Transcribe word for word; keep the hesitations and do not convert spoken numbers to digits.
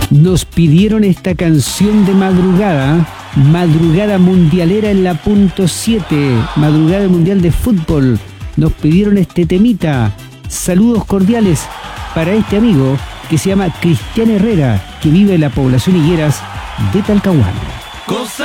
Nos pidieron esta canción de madrugada, madrugada mundialera en la punto siete, madrugada mundial de fútbol. Nos pidieron este temita. Saludos cordiales para este amigo que se llama Cristian Herrera, que vive en la población Higueras de Talcahuano. Cosa